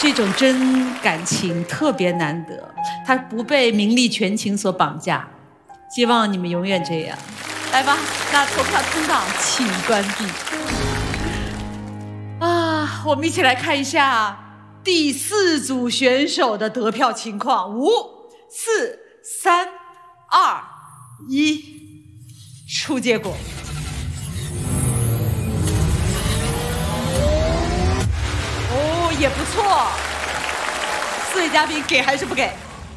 这种真感情特别难得，它不被名利权情所绑架。希望你们永远这样。来吧，那投票通道请关闭。啊，我们一起来看一下第4组选手的得票情况：5、4、3、2、1，出结果。哦，也不错。4位嘉宾给还是不给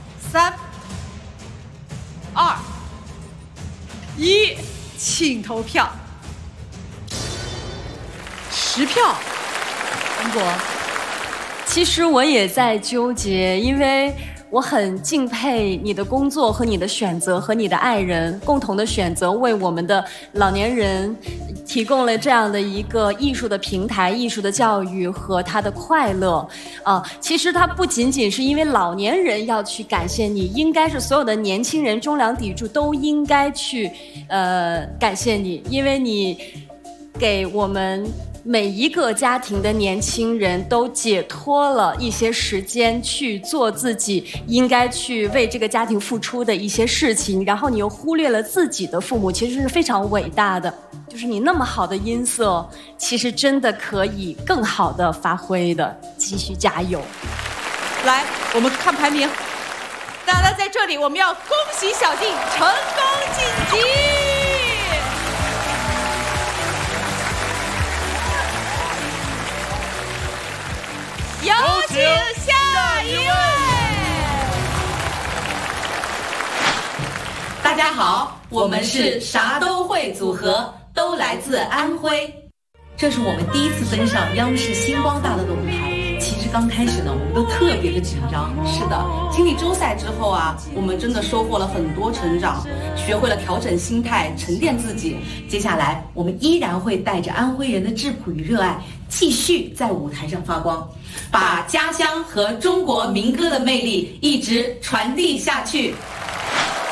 ？3、2、1，请投票。10票。文博， 其实我也在纠结，因为我很敬佩你的工作和你的选择，和你的爱人共同的选择，为我们的老年人提供了这样的一个艺术的平台、艺术的教育和他的快乐。其实它不仅仅是因为老年人要去感谢你，应该是所有的年轻人、中良砥柱都应该去感谢你，因为你给我们每一个家庭的年轻人都解脱了一些时间去做自己应该去为这个家庭付出的一些事情，然后你又忽略了自己的父母，其实是非常伟大的。就是你那么好的音色，其实真的可以更好的发挥的，继续加油。 来，我们看排名。那在这里，我们要恭喜小静成功晋级。有请下一位。 大家好，我们是啥都会组合，都来自安徽。这是我们第一次登上央视星光大道的舞台。其实刚开始呢，我们都特别的紧张。是的，经历周赛之后啊，我们真的收获了很多成长，学会了调整心态，沉淀自己。接下来，我们依然会带着安徽人的质朴与热爱，继续在舞台上发光，把家乡和中国民歌的魅力一直传递下去。